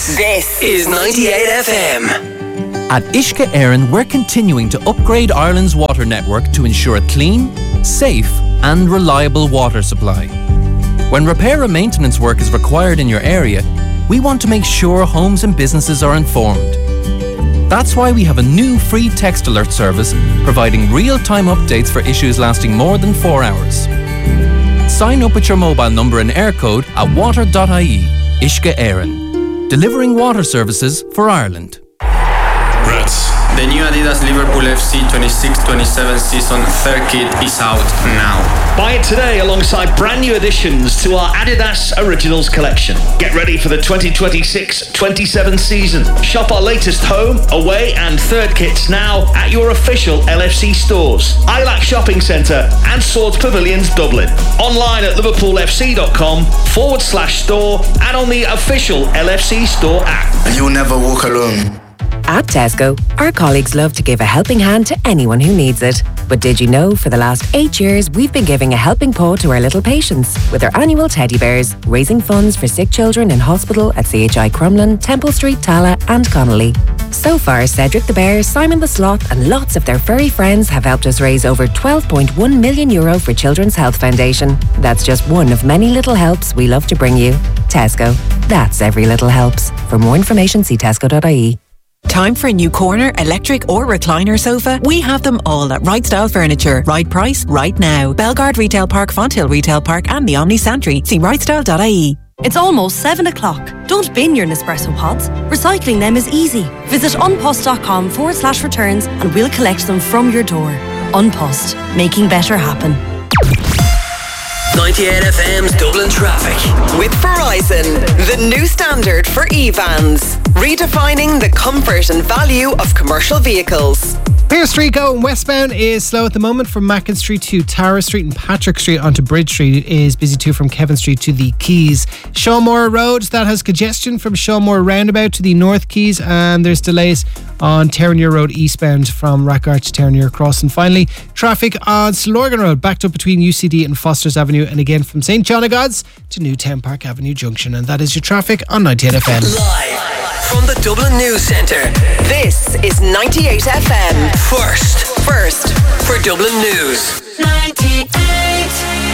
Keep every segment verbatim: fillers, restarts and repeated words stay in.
This is ninety-eight F M. At Uisce Éireann, we're continuing to upgrade Ireland's water network to ensure a clean, safe and reliable water supply. When repair and maintenance work is required in your area, we want to make sure homes and businesses are informed. That's why we have a new free text alert service providing real-time updates for issues lasting more than four hours. Sign up with your mobile number and air code at water dot I E. Uisce Éireann. Delivering water services for Ireland. Rats. The new Adidas Liverpool F C twenty-six twenty-seven season third kit is out now. Buy it today alongside brand new additions to our Adidas Originals collection. Get ready for the twenty twenty-six twenty-seven season. Shop our latest home, away and third kits now at your official L F C stores, Ilac Shopping Centre and Swords Pavilions Dublin. Online at liverpoolfc.com forward slash store and on the official L F C store app. And you'll never walk alone. At Tesco, our colleagues love to give a helping hand to anyone who needs it. But did you know for the last eight years we've been giving a helping paw to our little patients with our annual teddy bears, raising funds for sick children in hospital at C H I Crumlin, Temple Street, Tala and Connolly. So far, Cedric the Bear, Simon the Sloth and lots of their furry friends have helped us raise over twelve point one million euro for Children's Health Foundation. That's just one of many little helps we love to bring you. Tesco. That's every little helps. For more information, see tesco dot I E. Time for a new corner, electric or recliner sofa? We have them all at Right Style Furniture. Right price, right now. Belgard Retail Park, Fonthill Retail Park and the Omni Santry. See right style dot I E. It's almost seven o'clock. Don't bin your Nespresso pods. Recycling them is easy. Visit unpost.com forward slash returns and we'll collect them from your door. Unpost. Making better happen. ninety-eight F M's Dublin Traffic. With Verizon, the new standard for e-vans. Redefining the comfort and value of commercial vehicles. Pearse Street going westbound is slow at the moment from Mackin Street to Tara Street, and Patrick Street onto Bridge Street is busy too from Kevin Street to the Quays. Shawmore Road, that has congestion from Shawmore Roundabout to the North Quays, and there's delays on Terranure Road eastbound from Rackart to Terranure Cross. And finally, traffic on Slorgan Road backed up between U C D and Foster's Avenue, and again from Saint John of God's to Newtown Park Avenue Junction. And that is your traffic on ninety-eight F M. Live from the Dublin News Centre, this is ninety-eight F M. First, first for Dublin News. ninety-eight.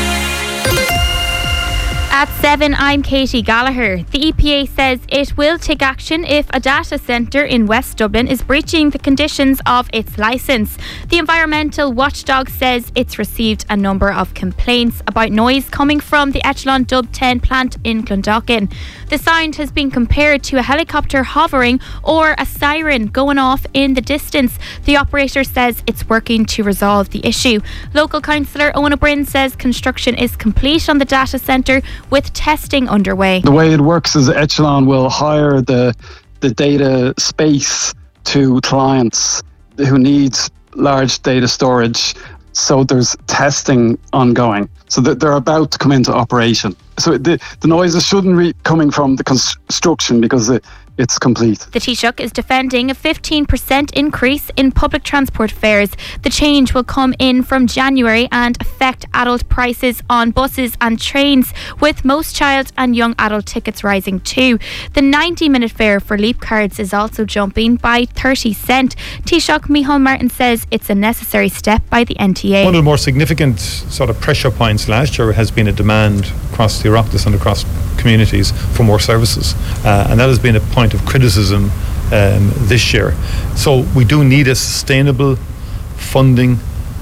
At seven, I'm Katie Gallagher. The E P A says it will take action if a data centre in West Dublin is breaching the conditions of its licence. The environmental watchdog says it's received a number of complaints about noise coming from the Echelon Dub ten plant in Clondalkin. The sound has been compared to a helicopter hovering or a siren going off in the distance. The operator says it's working to resolve the issue. Local councillor Owen O'Brien says construction is complete on the data centre with testing underway. The way it works is Echelon will hire the the data space to clients who need large data storage. So there's testing ongoing. So that they're about to come into operation. So the, the noises shouldn't be coming from the construction because it, it's complete. The Taoiseach is defending a fifteen percent increase in public transport fares. The change will come in from January and affect adult prices on buses and trains, with most child and young adult tickets rising too. The ninety minute fare for Leap cards is also jumping by thirty cent. Taoiseach Micheál Martin says it's a necessary step by the N T A. One of the more significant sort of pressure points last year has been a demand across the Oireachtas and across communities for more services, uh, and that has been a point of criticism um, this year. So we do need a sustainable funding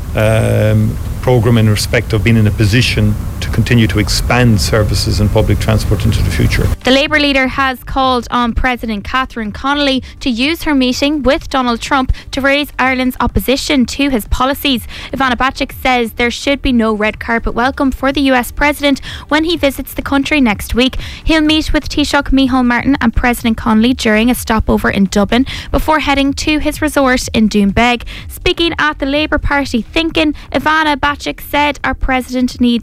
um, programme in respect of being in a position to continue to expand services in public transport into the future. The Labour leader has called on President Catherine Connolly to use her meeting with Donald Trump to raise Ireland's opposition to his policies. Ivana Bacik says there should be no red carpet welcome for the U S President when he visits the country next week. He'll meet with Taoiseach Micheál Martin and President Connolly during a stopover in Dublin before heading to his resort in Doombeg. Speaking at the Labour Party Thinking, Ivana Bacik said our President needs to speak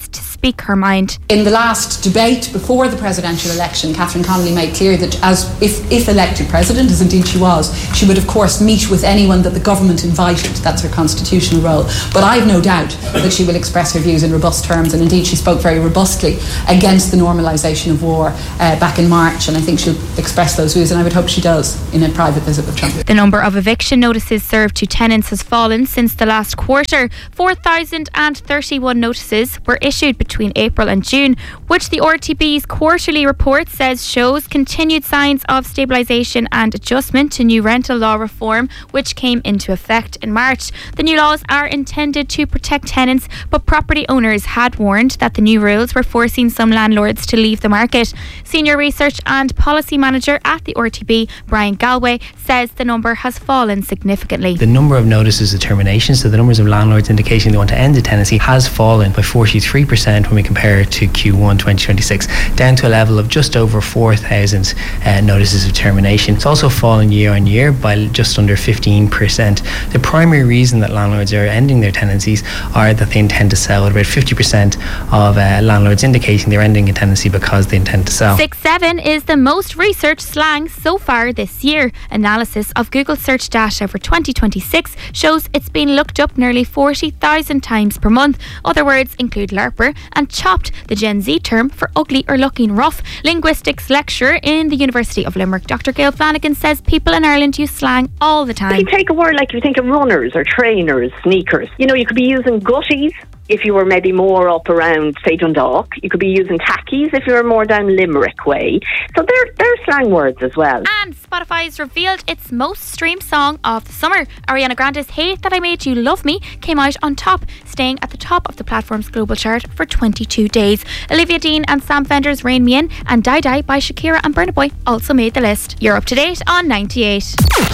speak her mind. In the last debate before the presidential election, Catherine Connolly made clear that as if, if elected president, as indeed she was, she would of course meet with anyone that the government invited. That's her constitutional role. But I've no doubt that she will express her views in robust terms, and indeed she spoke very robustly against the normalisation of war uh, back in March, and I think she'll express those views, and I would hope she does in a private visit with Trump. The number of eviction notices served to tenants has fallen since the last quarter. four thousand thirty-one notices were issued between April and June, which the R T B's quarterly report says shows continued signs of stabilisation and adjustment to new rental law reform, which came into effect in March. The new laws are intended to protect tenants, but property owners had warned that the new rules were forcing some landlords to leave the market. Senior Research and Policy Manager at the R T B, Brian Galway, says the number has fallen significantly. The number of notices of termination, so the numbers of landlords indicating they want to end the tenancy, has fallen by forty-three percent when we compare it to Q one twenty twenty-six, down to a level of just over four thousand uh, notices of termination. It's also fallen year on year by just under fifteen percent. The primary reason that landlords are ending their tenancies are that they intend to sell. About fifty percent of uh, landlords indicating they're ending a tenancy because they intend to sell. six seven is the most researched slang so far this year. Analysis of Google search data for twenty twenty-six shows it's been looked up nearly forty thousand times per month. Other words include larper and chopped, the Gen Z term for ugly or looking rough. Linguistics lecturer in the University of Limerick, Doctor Gail Flanagan, says people in Ireland use slang all the time. If you take a word like, if you think of runners or trainers, sneakers, you know, you could be using gutties if you were maybe more up around, say, Dundalk. You could be using tackies if you were more down Limerick way. So they're, they're slang words as well. And Spotify's revealed its most streamed song of the summer. Ariana Grande's Hate That I Made You Love Me came out on top, staying at the top of the platform's global chart for twenty-two days. Olivia Dean and Sam Fender's Rain Me In and Die Die by Shakira and Burna Boy also made the list. You're up to date on ninety-eight.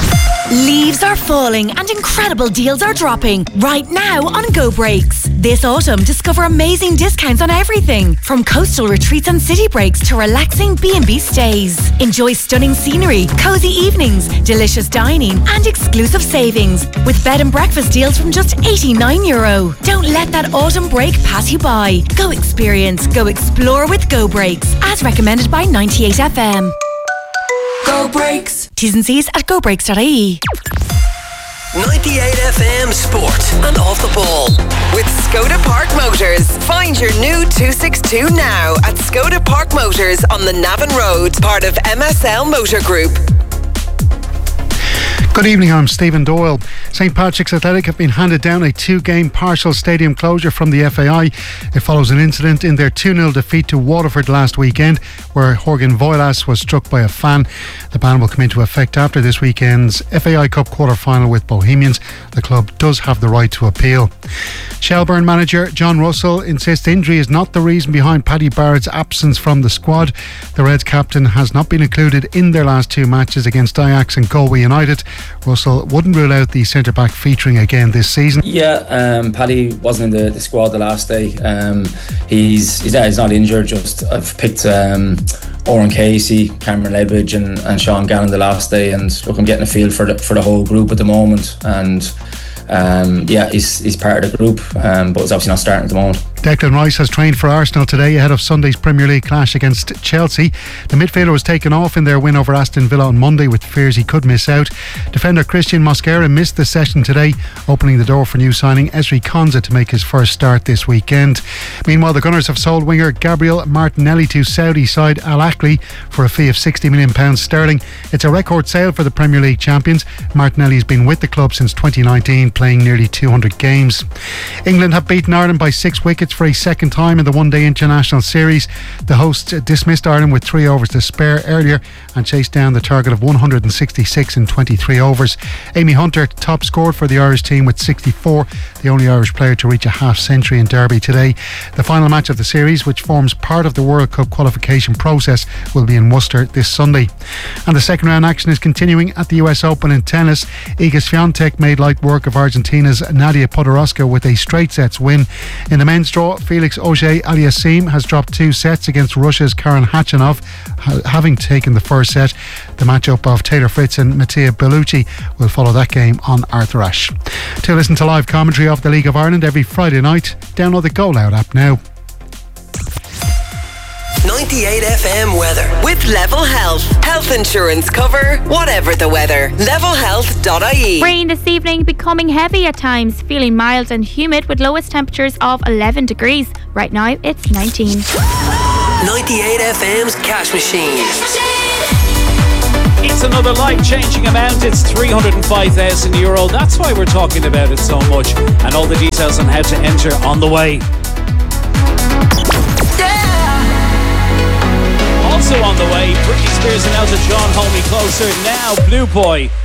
Leaves are falling and incredible deals are dropping right now on Go Breaks. This autumn, discover amazing discounts on everything from coastal retreats and city breaks to relaxing B and B stays. Enjoy stunning scenery, cozy evenings, delicious dining and exclusive savings with bed and breakfast deals from just eighty-nine euro. Don't let that autumn break pass you by. Go experience, go explore with Go Breaks, as recommended by ninety-eight F M. Go Breaks. T's and C's at go breaks dot I E. ninety-eight F M Sport and Off the Ball with Skoda Park Motors. Find your new two sixty-two now at Skoda Park Motors on the Navan Road, part of M S L Motor Group. Good evening, I'm Stephen Doyle. St Patrick's Athletic have been handed down a two-game partial stadium closure from the F A I. It follows an incident in their two nil defeat to Waterford last weekend, where Jorgen Voilas was struck by a fan. The ban will come into effect after this weekend's F A I Cup quarter-final with Bohemians. The club does have the right to appeal. Shelbourne manager John Russell insists injury is not the reason behind Paddy Barrett's absence from the squad. The Reds captain has not been included in their last two matches against Ajax and Galway United. Russell wouldn't rule out the centre-back featuring again this season. Yeah, um, Paddy wasn't in the, the squad the last day. Um, he's, he's he's not injured, just I've picked um, Oran Casey, Cameron Ledbidge and, and Sean Gannon the last day, and look, I'm getting a feel for the, for the whole group at the moment, and um, yeah, he's, he's part of the group, um, but he's obviously not starting at the moment. Declan Rice has trained for Arsenal today ahead of Sunday's Premier League clash against Chelsea. The midfielder was taken off in their win over Aston Villa on Monday with fears he could miss out. Defender Christian Mosquera missed the session today, opening the door for new signing Esri Konza to make his first start this weekend. Meanwhile, the Gunners have sold winger Gabriel Martinelli to Saudi side Al Ahly for a fee of sixty million pounds sterling. It's a record sale for the Premier League champions. Martinelli has been with the club since twenty nineteen, playing nearly two hundred games. England have beaten Ireland by six wickets for a second time in the one-day international series. The hosts dismissed Ireland with three overs to spare earlier and chased down the target of one hundred sixty-six in twenty-three overs. Amy Hunter top scored for the Irish team with sixty-four, the only Irish player to reach a half century in Derby today. The final match of the series, which forms part of the World Cup qualification process, will be in Worcester this Sunday. And the second round action is continuing at the U S Open in tennis. Iga Swiatek made light work of Argentina's Nadia Podoroska with a straight sets win. In the men's draw, Felix Auger-Aliassime has dropped two sets against Russia's Karen Khachanov, having taken the first set. The matchup of Taylor Fritz and Mattia Bellucci will follow that game on Arthur Ashe. To listen to live commentary of the League of Ireland every Friday night, download the Go Loud app now. ninety-eight F M weather with Level Health. Health insurance cover, whatever the weather. level health dot I E. Rain this evening, becoming heavy at times, feeling mild and humid with lowest temperatures of eleven degrees. Right now, it's nineteen. ninety-eight F M's Cash Machine. It's another life-changing amount. It's three hundred five thousand euro. That's why we're talking about it so much. And all the details on how to enter on the way. Also on the way, Britney Spears and Elton John, Hold Me Closer. Now, Blue Boy